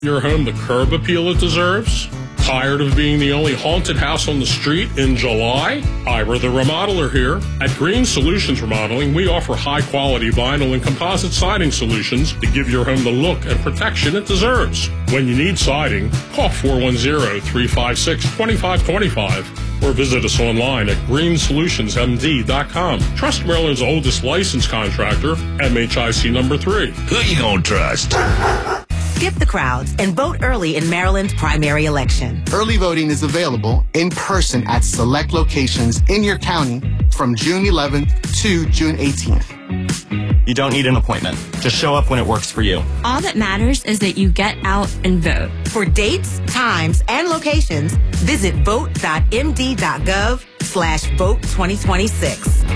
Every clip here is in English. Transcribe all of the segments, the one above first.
Your home the curb appeal it deserves? Tired of being the only haunted house on the street in July? Ira the Remodeler here. At Green Solutions Remodeling, we offer high-quality vinyl and composite siding solutions to give your home the look and protection it deserves. When you need siding, call 410-356-2525 or visit us online at greensolutionsmd.com. Trust Maryland's oldest licensed contractor, MHIC number 3. Who you gonna trust? Skip the crowds and vote early in Maryland's primary election. Early voting is available in person at select locations in your county from June 11th to June 18th. You don't need an appointment. Just show up when it works for you. All that matters is that you get out and vote. For dates, times, and locations, visit vote.md.gov/vote2026.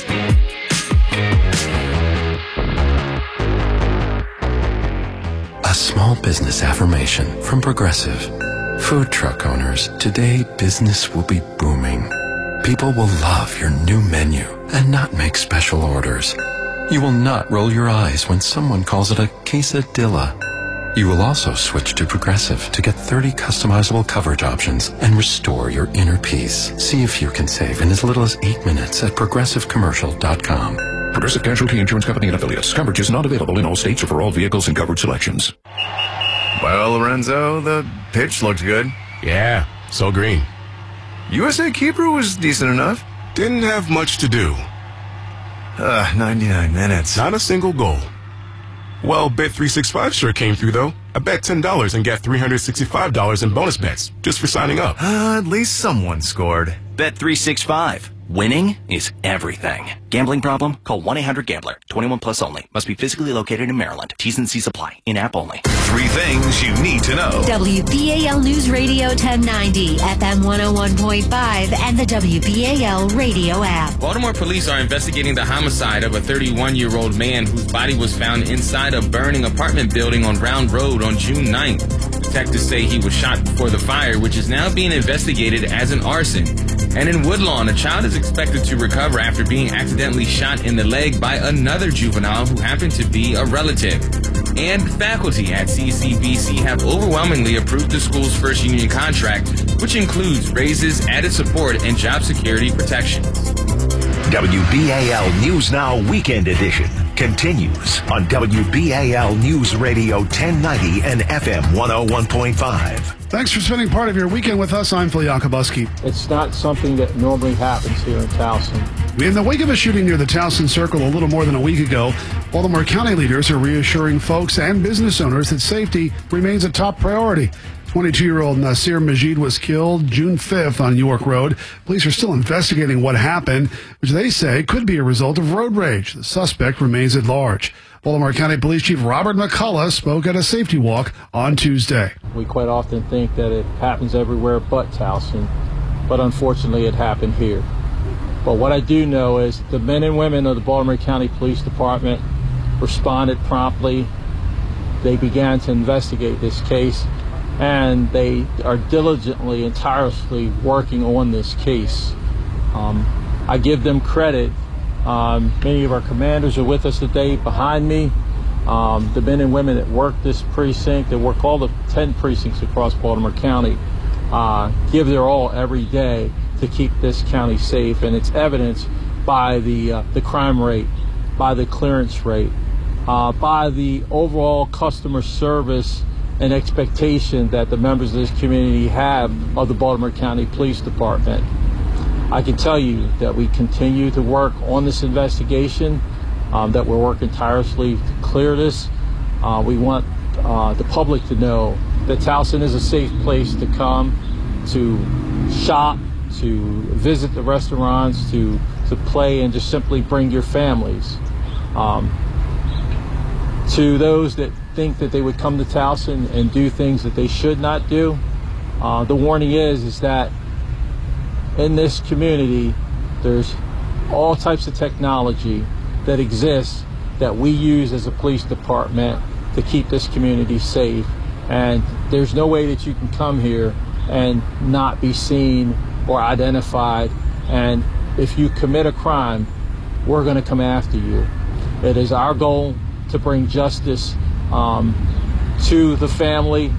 A small business affirmation from Progressive. Food truck owners, today business will be booming. People will love your new menu and not make special orders. You will not roll your eyes when someone calls it a quesadilla. You will also switch to Progressive to get 30 customizable coverage options and restore your inner peace. See if you can save in as little as 8 minutes at progressivecommercial.com. Progressive Casualty Insurance Company and affiliates. Coverage is not available in all states or for all vehicles and coverage selections. Well, Lorenzo, the pitch looked good. Yeah, so green. USA keeper was decent enough. Didn't have much to do. 99 minutes. Not a single goal. Well, Bet365 sure came through, though. I bet $10 and got $365 in bonus bets just for signing up. At least someone scored. Bet365. Winning is everything. Gambling problem? Call 1-800-GAMBLER. 21 plus only. Must be physically located in Maryland. T's and C's apply. In-app only. 3 things you need to know. WBAL News Radio 1090, FM 101.5, and the WBAL radio app. Baltimore police are investigating the homicide of a 31-year-old man whose body was found inside a burning apartment building on Round Road on June 9th. Detectives say he was shot before the fire, which is now being investigated as an arson. And in Woodlawn, a child is expected to recover after being accidentally shot in the leg by another juvenile who happened to be a relative. And faculty at CCBC have overwhelmingly approved the school's first union contract, which includes raises, added support, and job security protections. WBAL News Now Weekend Edition continues on WBAL News Radio 1090 and FM 101.5. Thanks for spending part of your weekend with us. I'm Phil Yakubuski. It's not something that normally happens here in Towson. In the wake of a shooting near the Towson Circle a little more than a week ago, Baltimore County leaders are reassuring folks and business owners that safety remains a top priority. 22-year-old Nasir Majid was killed June 5th on York Road. Police are still investigating what happened, which they say could be a result of road rage. The suspect remains at large. Baltimore County Police Chief Robert McCullough spoke at a safety walk on Tuesday. We quite often think that it happens everywhere but Towson, but unfortunately it happened here. But what I do know is the men and women of the Baltimore County Police Department responded promptly. They began to investigate this case, and they are diligently and tirelessly working on this case. I give them credit. Many of our commanders are with us today behind me. The men and women that work this precinct, that work all the 10 precincts across Baltimore County, give their all every day to keep this county safe, and it's evidenced by the crime rate, by the clearance rate, by the overall customer service and expectation that the members of this community have of the Baltimore County Police Department. I can tell you that we continue to work on this investigation, that we're working tirelessly to clear this. We want the public to know that Towson is a safe place to come, to shop, to visit the restaurants, to play, and just simply bring your families. To those that think that they would come to Towson and do things that they should not do, the warning is that in this community, there's all types of technology that exists that we use as a police department to keep this community safe. And there's no way that you can come here and not be seen or identified. And if you commit a crime, we're going to come after you. It is our goal to bring justice to the family